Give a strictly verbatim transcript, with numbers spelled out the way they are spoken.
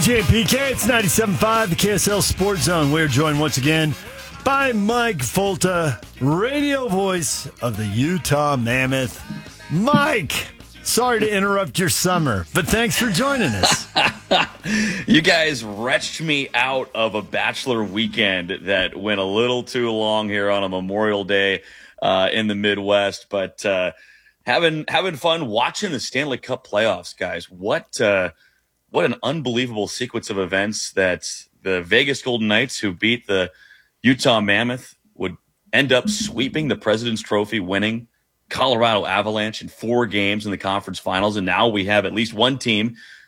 J P K, it's ninety-seven point five, the K S L Sports Zone. We're joined once again by Mike Folta, radio voice of the Utah Mammoth. Mike, sorry to interrupt your summer, but thanks for joining us. You guys wretched me out of a bachelor weekend that went a little too long here on a Memorial Day uh, in the Midwest, but uh, having having fun watching the Stanley Cup playoffs, guys. What uh, what an unbelievable sequence of events that the Vegas Golden Knights, who beat the Utah Mammoth, would end up sweeping the President's Trophy, winning Colorado Avalanche in four games in the conference finals. And now we have at least one team